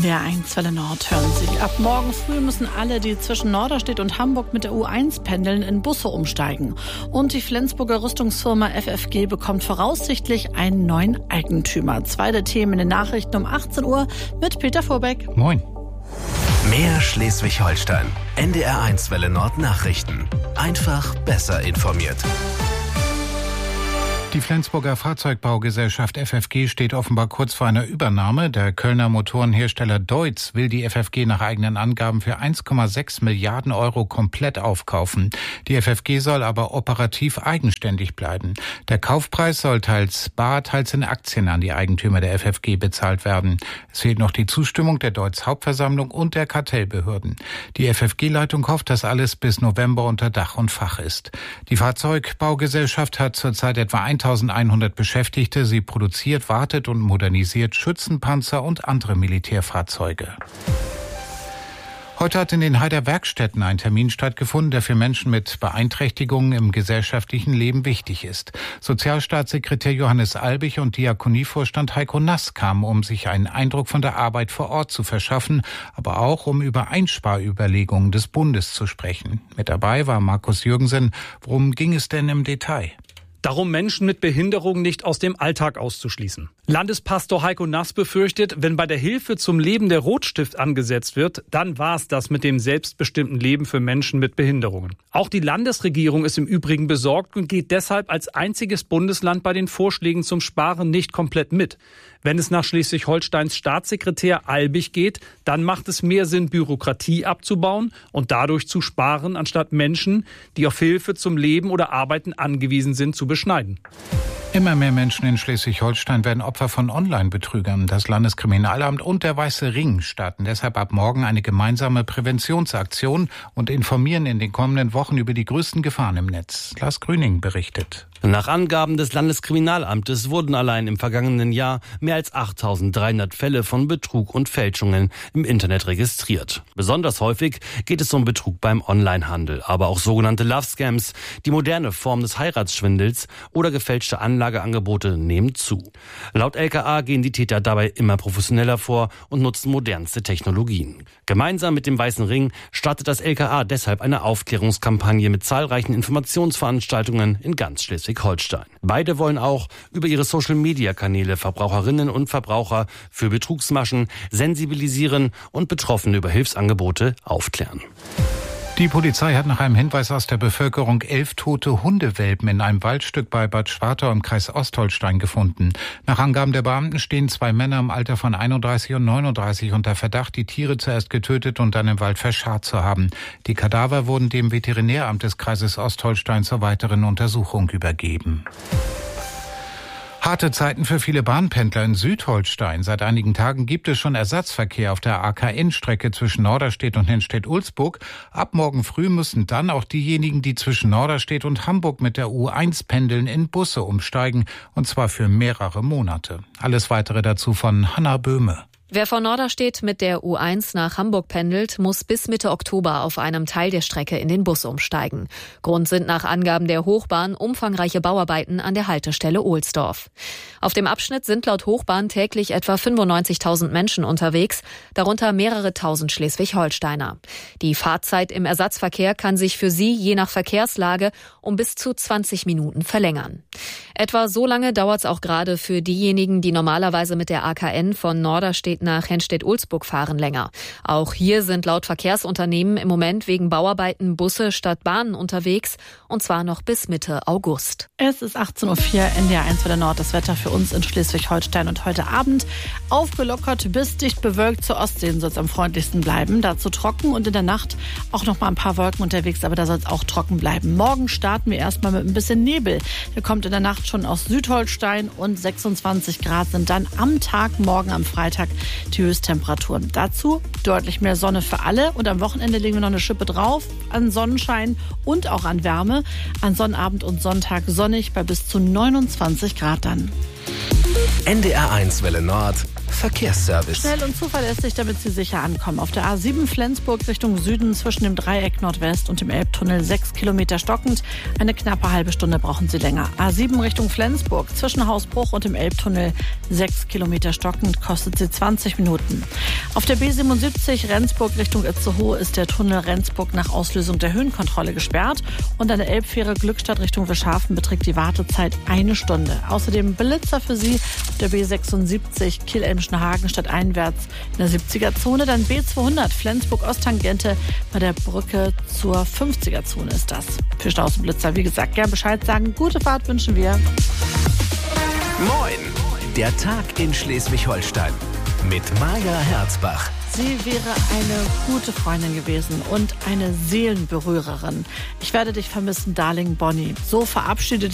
NDR1 Welle Nord hören Sie. Ab morgen früh müssen alle, die zwischen Norderstedt und Hamburg mit der U1 pendeln, in Busse umsteigen. Und die Flensburger Rüstungsfirma FFG bekommt voraussichtlich einen neuen Eigentümer. 2 der Themen in den Nachrichten um 18 Uhr mit Peter Vorbeck. Moin. Mehr Schleswig-Holstein. NDR1 Welle Nord Nachrichten. Einfach besser informiert. Die Flensburger Fahrzeugbaugesellschaft FFG steht offenbar kurz vor einer Übernahme. Der Kölner Motorenhersteller Deutz will die FFG nach eigenen Angaben für 1,6 Milliarden Euro komplett aufkaufen. Die FFG soll aber operativ eigenständig bleiben. Der Kaufpreis soll teils bar, teils in Aktien an die Eigentümer der FFG bezahlt werden. Es fehlt noch die Zustimmung der Deutz Hauptversammlung und der Kartellbehörden. Die FFG-Leitung hofft, dass alles bis November unter Dach und Fach ist. Die Fahrzeugbaugesellschaft hat zurzeit etwa 1100 Beschäftigte. Sie produziert, wartet und modernisiert Schützenpanzer und andere Militärfahrzeuge. Heute hat in den Heider Werkstätten ein Termin stattgefunden, der für Menschen mit Beeinträchtigungen im gesellschaftlichen Leben wichtig ist. Sozialstaatssekretär Johannes Albig und Diakonievorstand Heiko Nass kamen, um sich einen Eindruck von der Arbeit vor Ort zu verschaffen, aber auch um über Einsparüberlegungen des Bundes zu sprechen. Mit dabei war Markus Jürgensen. Worum ging es denn im Detail? Darum, Menschen mit Behinderung nicht aus dem Alltag auszuschließen. Landespastor Heiko Nass befürchtet, wenn bei der Hilfe zum Leben der Rotstift angesetzt wird, dann war's das mit dem selbstbestimmten Leben für Menschen mit Behinderungen. Auch die Landesregierung ist im Übrigen besorgt und geht deshalb als einziges Bundesland bei den Vorschlägen zum Sparen nicht komplett mit. Wenn es nach Schleswig-Holsteins Staatssekretär Albig geht, dann macht es mehr Sinn, Bürokratie abzubauen und dadurch zu sparen, anstatt Menschen, die auf Hilfe zum Leben oder Arbeiten angewiesen sind, zu beschneiden. Immer mehr Menschen in Schleswig-Holstein werden Opfer von Online-Betrügern. Das Landeskriminalamt und der Weiße Ring starten deshalb ab morgen eine gemeinsame Präventionsaktion und informieren in den kommenden Wochen über die größten Gefahren im Netz. Lars Grüning berichtet. Nach Angaben des Landeskriminalamtes wurden allein im vergangenen Jahr mehr als 8.300 Fälle von Betrug und Fälschungen im Internet registriert. Besonders häufig geht es um Betrug beim Onlinehandel, aber auch sogenannte Love-Scams, die moderne Form des Heiratsschwindels oder gefälschte Anlageangebote nehmen zu. Laut LKA gehen die Täter dabei immer professioneller vor und nutzen modernste Technologien. Gemeinsam mit dem Weißen Ring startet das LKA deshalb eine Aufklärungskampagne mit zahlreichen Informationsveranstaltungen in ganz Schleswig-Holstein. Beide wollen auch über ihre Social-Media-Kanäle Verbraucherinnen und Verbraucher für Betrugsmaschen sensibilisieren und Betroffene über Hilfsangebote aufklären. Die Polizei hat nach einem Hinweis aus der Bevölkerung 11 tote Hundewelpen in einem Waldstück bei Bad Schwartau im Kreis Ostholstein gefunden. Nach Angaben der Beamten stehen 2 Männer im Alter von 31 und 39 unter Verdacht, die Tiere zuerst getötet und dann im Wald verscharrt zu haben. Die Kadaver wurden dem Veterinäramt des Kreises Ostholstein zur weiteren Untersuchung übergeben. Harte Zeiten für viele Bahnpendler in Südholstein. Seit einigen Tagen gibt es schon Ersatzverkehr auf der AKN-Strecke zwischen Norderstedt und Henstedt-Ulzburg. Ab morgen früh müssen dann auch diejenigen, die zwischen Norderstedt und Hamburg mit der U1 pendeln, in Busse umsteigen. Und zwar für mehrere Monate. Alles Weitere dazu von Hanna Böhme. Wer von Norderstedt mit der U1 nach Hamburg pendelt, muss bis Mitte Oktober auf einem Teil der Strecke in den Bus umsteigen. Grund sind nach Angaben der Hochbahn umfangreiche Bauarbeiten an der Haltestelle Ohlsdorf. Auf dem Abschnitt sind laut Hochbahn täglich etwa 95.000 Menschen unterwegs, darunter mehrere tausend Schleswig-Holsteiner. Die Fahrzeit im Ersatzverkehr kann sich für sie je nach Verkehrslage um bis zu 20 Minuten verlängern. Etwa so lange dauert es auch gerade für diejenigen, die normalerweise mit der AKN von Norderstedt nach Henstedt-Ulzburg fahren, länger. Auch hier sind laut Verkehrsunternehmen im Moment wegen Bauarbeiten Busse statt Bahnen unterwegs, und zwar noch bis Mitte August. Es ist 18.04 Uhr, NDR1 Welle Nord. Das Wetter für uns in Schleswig-Holstein und heute Abend aufgelockert bis dicht bewölkt. Zur Ostsee soll es am freundlichsten bleiben. Dazu trocken und in der Nacht auch noch mal ein paar Wolken unterwegs, aber da soll es auch trocken bleiben. Morgen starten wir erstmal mit ein bisschen Nebel. Der kommt in der Nacht schon aus Südholstein und 26 Grad sind dann am Tag morgen am Freitag die Höchsttemperaturen. Dazu deutlich mehr Sonne für alle und am Wochenende legen wir noch eine Schippe drauf an Sonnenschein und auch an Wärme. An Sonnabend und Sonntag sonnig bei bis zu 29 Grad dann. NDR1 Welle Nord Verkehrsservice. Schnell und zuverlässig, damit Sie sicher ankommen. Auf der A7 Flensburg Richtung Süden zwischen dem Dreieck Nordwest und dem Elbtunnel 6 Kilometer stockend. Eine knappe halbe Stunde brauchen Sie länger. A7 Richtung Flensburg zwischen Hausbruch und dem Elbtunnel 6 Kilometer stockend, kostet Sie 20 Minuten. Auf der B77 Rendsburg Richtung Itzehoe ist der Tunnel Rendsburg nach Auslösung der Höhenkontrolle gesperrt und an der Elbfähre Glückstadt Richtung Wischhafen beträgt die Wartezeit 1 Stunde. Außerdem Blitzer für Sie auf der B76 Kiel-Elmschen-Hagen statt einwärts in der 70er-Zone. Dann B200 Flensburg-Osttangente bei der Brücke zur 50er-Zone ist das. Für Staus und Blitzer, wie gesagt, gern Bescheid sagen. Gute Fahrt wünschen wir. Moin! Der Tag in Schleswig-Holstein mit Maja Herzbach. Sie wäre eine gute Freundin gewesen und eine Seelenberührerin. Ich werde dich vermissen, Darling Bonnie. So verabschiedet